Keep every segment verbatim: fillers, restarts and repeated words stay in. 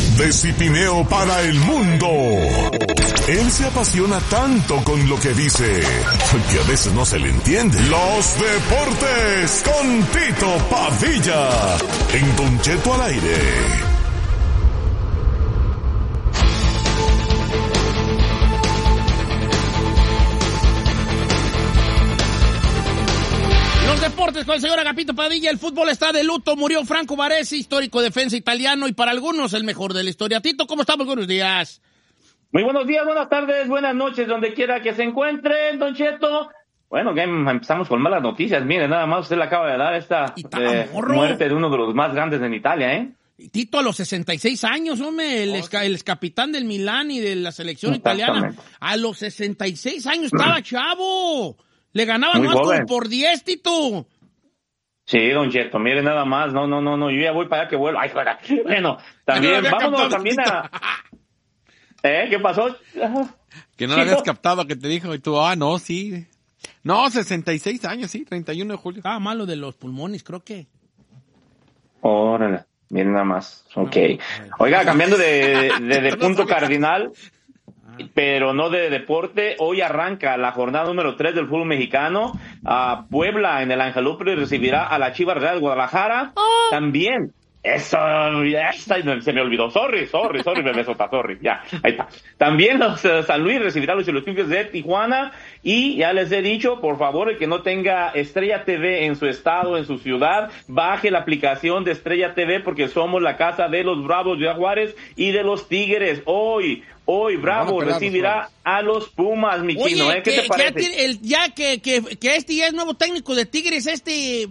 de Cipineo para el mundo. Él se apasiona tanto con lo que dice que a veces no se le entiende. Los deportes con Tito Padilla en Don Cheto al aire. Deportes con el señor Agapito Padilla. El fútbol está de luto. Murió Franco Baresi, histórico defensa italiano y para algunos el mejor de la historia. Tito, ¿cómo estamos? Buenos días. Muy buenos días, buenas tardes, buenas noches, donde quiera que se encuentren, Don Cheto. Bueno, que empezamos con malas noticias. Mire, nada más usted le acaba de dar esta eh, muerte de uno de los más grandes en Italia, ¿eh? Tito a los sesenta y seis años, hombre, el, ex, el ex capitán del Milán y de la selección italiana. A los sesenta y seis años estaba chavo. Le ganaban más como por diez, Tito. Sí, Don Cheto, mire nada más, no, no, no, no, yo ya voy para allá que vuelvo. Ay, bueno, también, no vámonos también a... ¿Eh? ¿Qué pasó? Que no lo habías captado, que te dijo, y tú, ah, no, sí. No, sesenta y seis años, sí, treinta y uno de julio. Estaba malo de los pulmones, creo que. Órale, miren nada más, ok. Oiga, cambiando de, de, de punto cardinal... pero no de deporte, hoy arranca la jornada número tres del fútbol mexicano. A Puebla en el Angelópolis recibirá a la Chivas Real Guadalajara. Oh. También, eso, esta, se me olvidó, sorry, sorry, sorry, bebé sota, sorry, ya, ahí está. También los, uh, San Luis recibirá a los Olímpicos de Tijuana, y ya les he dicho, por favor, el que no tenga Estrella T V en su estado, en su ciudad, baje la aplicación de Estrella T V, porque somos la casa de los Bravos de Juárez y de los Tigres. Hoy, Hoy Bravo recibirá a los Pumas, mi Oye, chino, ¿eh? ¿Qué que, te parece? Que ya, el, ya que, que, que este ya es nuevo técnico de Tigres, este...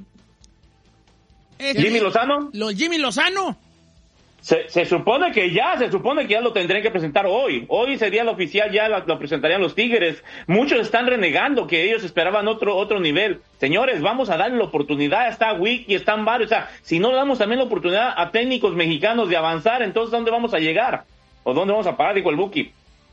este ¿Jimmy Lozano? Los Jimmy Lozano. Se, se supone que ya, se supone que ya lo tendrían que presentar hoy. Hoy sería el oficial, ya lo, lo presentarían los Tigres. Muchos están renegando que ellos esperaban otro otro nivel. Señores, vamos a darle la oportunidad. Está Wiki, están varios. O sea, si no le damos también la oportunidad a técnicos mexicanos de avanzar, entonces ¿dónde vamos a llegar? ¿O dónde vamos a parar? Dijo el Buki.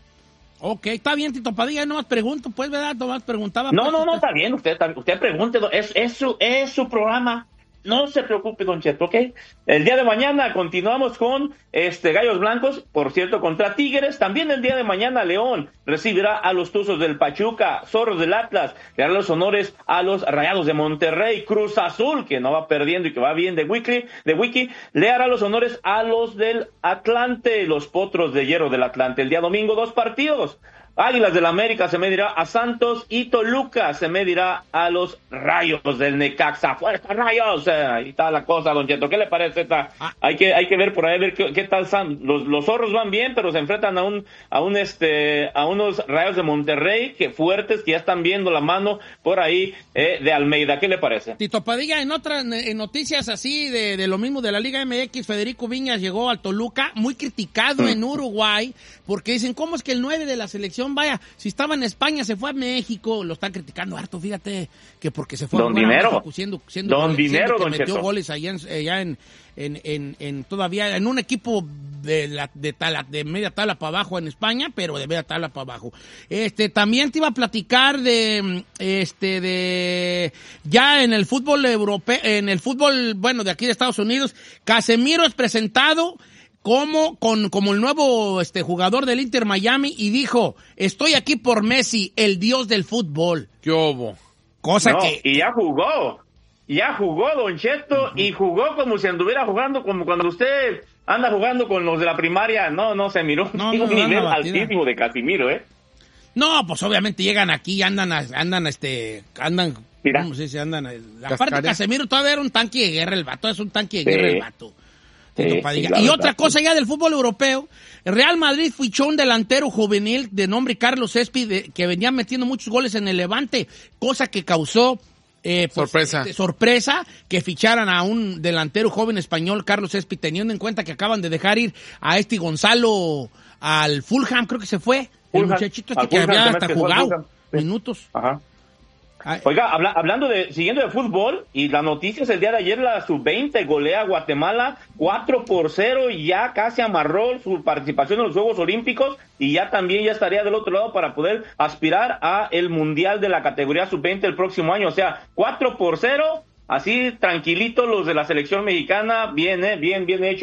Ok, está bien, Tito Padilla, no más pregunto, pues, ¿verdad? No más preguntaba. No, pues, no, no, está bien, usted, usted pregunte, es, es, su, es su programa. No se preocupe, Don Cheto, ¿ok? El día de mañana continuamos con este Gallos Blancos, por cierto, contra Tigres. También el día de mañana León recibirá a los Tuzos del Pachuca, Zorros del Atlas, le hará los honores a los Rayados de Monterrey, Cruz Azul, que no va perdiendo y que va bien de Wiki, de Wiki, le hará los honores a los del Atlante, los Potros de Hierro del Atlante. El día domingo, dos partidos. Águilas del América se medirá a Santos y Toluca se medirá a los Rayos del Necaxa. ¡Fuerza, Rayos! Eh, ahí está la cosa, Don Cheto. ¿Qué le parece esta? Ah. Hay que hay que ver por ahí, ver qué, qué tal están. Los, los zorros van bien, pero se enfrentan a un a un este a unos Rayos de Monterrey que fuertes, que ya están viendo la mano por ahí eh, de Almeida. ¿Qué le parece? Tito Padilla, en otras en noticias así de, de lo mismo de la Liga M X, Federico Viñas llegó al Toluca, muy criticado mm. en Uruguay, porque dicen, ¿cómo es que el nueve de la selección, vaya, si estaba en España, se fue a México? Lo están criticando harto, fíjate, que porque se fue Don a Dinero. México, siendo, siendo, Don siendo Dinero, que Don metió Cheto. goles allá, en, allá en, en, en, en todavía en un equipo de la de tala, de media tabla para abajo en España, pero de media tabla para abajo. Este, también te iba a platicar de este de ya en el fútbol europeo, en el fútbol, bueno, de aquí de Estados Unidos, Casemiro es presentado como con como el nuevo este jugador del Inter Miami y dijo, estoy aquí por Messi, el dios del fútbol. ¿Qué hubo? Cosa no, que... Y ya jugó, ya jugó Don Cheto, uh-huh. y jugó como si anduviera jugando, como cuando usted anda jugando con los de la primaria. No, no, se miró no, un no, nivel no, altísimo de Casimiro, ¿eh? No, pues obviamente llegan aquí, andan, andan, este, andan, Mira. ¿cómo se dice? Andan, aparte Casemiro todavía era un tanque de guerra el vato, es un tanque de sí. guerra el vato. Sí, sí, claro, y otra cosa ya del fútbol europeo, el Real Madrid fichó un delantero juvenil de nombre Carlos Espi, de, que venía metiendo muchos goles en el Levante, cosa que causó eh, pues, sorpresa. Este, sorpresa que ficharan a un delantero joven español, Carlos Espi, teniendo en cuenta que acaban de dejar ir a este Gonzalo al Fulham, creo que se fue, Fulham, el muchachito este que Fulham, había hasta jugado minutos. Ajá. Oiga, habla, hablando de, siguiendo de fútbol, y la noticia es el día de ayer, la sub veinte golea a Guatemala cuatro por cero y ya casi amarró su participación en los Juegos Olímpicos y ya también ya estaría del otro lado para poder aspirar a el Mundial de la categoría sub veinte el próximo año. O sea, cuatro por cero, así tranquilito los de la selección mexicana, bien, eh, bien, bien hecho.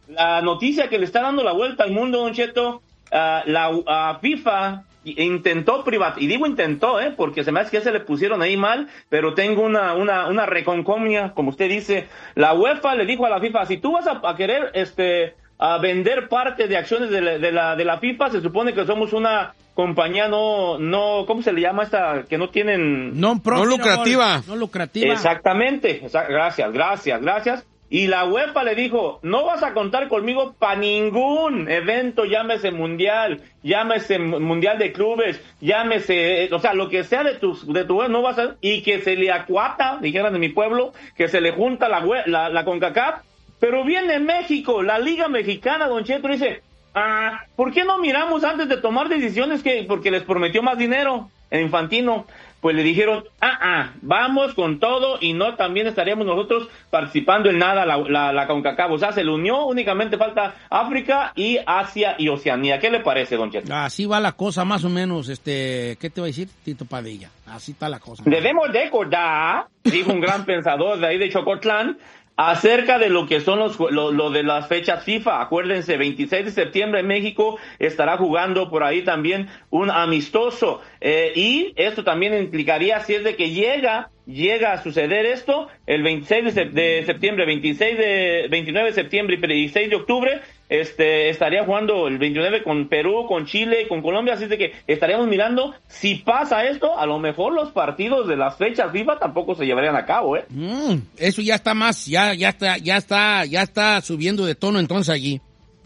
la noticia que le está dando la vuelta al mundo, Don Cheto, uh, la uh, FIFA intentó privatizar, y digo intentó, eh, porque se me hace que se le pusieron ahí mal, pero tengo una, una, una reconcomia, como usted dice. La UEFA le dijo a la FIFA, si tú vas a, a querer, este, a vender parte de acciones de la, de la, de la FIFA, se supone que somos una compañía no, no, ¿cómo se le llama esta? Que no tienen... No, no lucrativa. No lucrativa. Exactamente, exa- gracias, gracias, gracias. Y la UEFA le dijo, no vas a contar conmigo para ningún evento, llámese mundial, llámese mundial de clubes, llámese, o sea, lo que sea de tus, de tu no vas a, y que se le acuata, dijeran de mi pueblo, que se le junta la, la, la CONCACAF, pero viene México, la Liga Mexicana, Don Cheto, dice, ah, ¿por qué no miramos antes de tomar decisiones que, porque les prometió más dinero en Infantino? Pues le dijeron, ah, ah, vamos con todo y no también estaríamos nosotros participando en nada la, la, la CONCACAF. O sea, se le unió, únicamente falta África y Asia y Oceanía. ¿Qué le parece, Don Cheto? Así va la cosa más o menos, este, ¿qué te va a decir, Tito Padilla? Así está la cosa. Debemos de recordar, dijo un gran pensador de ahí de Chocotlán, acerca de lo que son los lo, lo de las fechas FIFA. Acuérdense, veintiséis de septiembre México estará jugando por ahí también un amistoso, eh, y esto también implicaría, si es de que llega llega a suceder esto, el veintiséis de septiembre, veintiséis de, veintinueve de septiembre y veintiséis de octubre, este, estaría jugando el veintinueve con Perú, con Chile, con Colombia, así de que estaríamos mirando, si pasa esto, a lo mejor los partidos de las fechas FIFA tampoco se llevarían a cabo, ¿eh? Mm, eso ya está más, ya, ya está, ya está, ya está subiendo de tono entonces allí.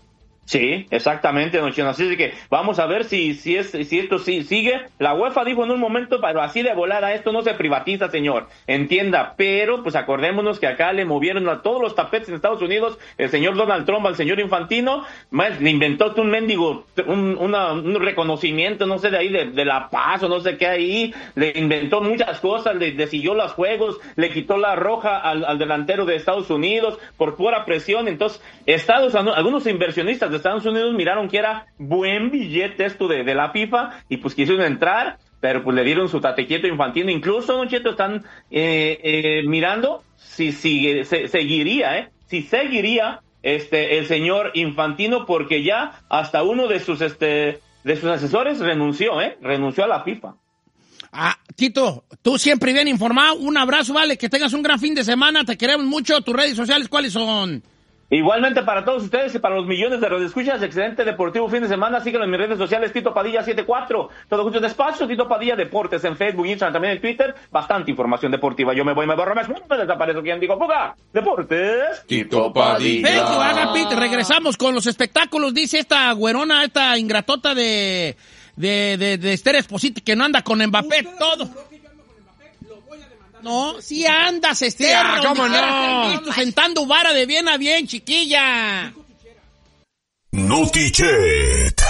Sí, exactamente, don Chino. Así que vamos a ver si si es si esto sí, sigue. La UEFA dijo en un momento, pero así de volada, esto no se privatiza, señor. Entienda, pero pues acordémonos que acá le movieron a todos los tapetes en Estados Unidos, el señor Donald Trump al señor Infantino, más, le inventó un mendigo, un, una, un reconocimiento, no sé, de ahí, de, de La Paz o no sé qué ahí, le inventó muchas cosas, le desiguió los juegos, le quitó la roja al, al delantero de Estados Unidos por pura presión. Entonces, Estados algunos inversionistas de Estados Unidos miraron que era buen billete esto de, de la FIFA y pues quisieron entrar, pero pues le dieron su tatequieto Infantino. Incluso, Don Cheto, están eh, eh, mirando si sigue, se, seguiría, eh, si seguiría este el señor Infantino, porque ya hasta uno de sus este de sus asesores renunció, eh, renunció a la FIFA. Ah, Tito, tú siempre bien informado. Un abrazo, vale, que tengas un gran fin de semana. Te queremos mucho. Tus redes sociales, ¿cuáles son? Igualmente para todos ustedes y para los millones de radioescuchas, excelente deportivo fin de semana. Síganlo en mis redes sociales, Tito Padilla setenta y cuatro. Todo junto en espacio, Tito Padilla Deportes en Facebook, Instagram, también en Twitter. Bastante información deportiva. Yo me voy, me borro, me me desaparezco. ¿Quién digo? ¡Fuga! Deportes. Tito Padilla. Thank you, Agapit. Regresamos con los espectáculos. Dice esta güerona, esta ingratota de, de, de, de Esther Esposito, que no anda con Mbappé, todo. No, sí andas, Esther. Ah, ¿cómo no? Sentando vara de bien a bien, chiquilla. Notichet.